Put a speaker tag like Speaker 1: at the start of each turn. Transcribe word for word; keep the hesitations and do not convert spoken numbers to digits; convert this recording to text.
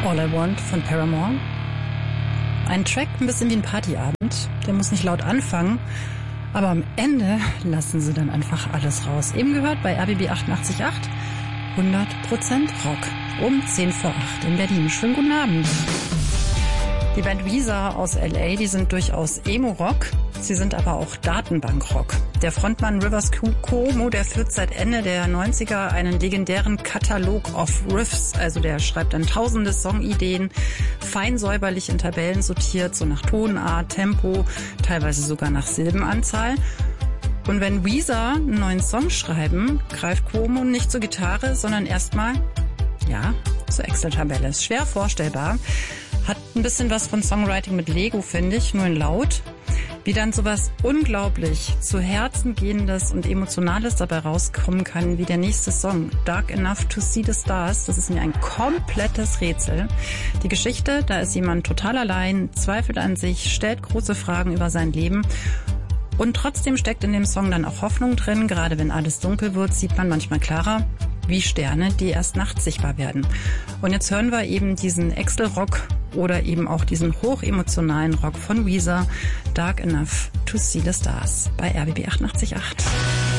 Speaker 1: All I Want von Paramore. Ein Track ein bisschen wie ein Partyabend. Der muss nicht laut anfangen, aber am Ende lassen sie dann einfach alles raus. Eben gehört bei R B B achtundachtzig Komma acht hundert Prozent Rock um zehn vor acht in Berlin. Schönen guten Abend. Die Band Weezer aus L A, die sind durchaus Emo-Rock, sie sind aber auch Datenbank-Rock. Der Frontmann Rivers Cuomo, der führt seit Ende der neunziger einen legendären Katalog of Riffs, also der schreibt dann tausende Songideen, fein säuberlich in Tabellen sortiert, so nach Tonart, Tempo, teilweise sogar nach Silbenanzahl. Und wenn Weezer einen neuen Song schreiben, greift Cuomo nicht zur Gitarre, sondern erstmal, ja, zur Excel-Tabelle. Ist schwer vorstellbar. Hat ein bisschen was von Songwriting mit Lego, finde ich, nur in laut. Wie dann sowas unglaublich zu Herzen gehendes und Emotionales dabei rauskommen kann, wie der nächste Song, Dark Enough to See the Stars. Das ist mir ein komplettes Rätsel. Die Geschichte, da ist jemand total allein, zweifelt an sich, stellt große Fragen über sein Leben. Und trotzdem steckt in dem Song dann auch Hoffnung drin. Gerade wenn alles dunkel wird, sieht man manchmal klarer, wie Sterne, die erst nachts sichtbar werden. Und jetzt hören wir eben diesen Excel-Rock oder eben auch diesen hochemotionalen Rock von Weezer, Dark Enough to See the Stars, bei R B B achtundachtzig Komma acht.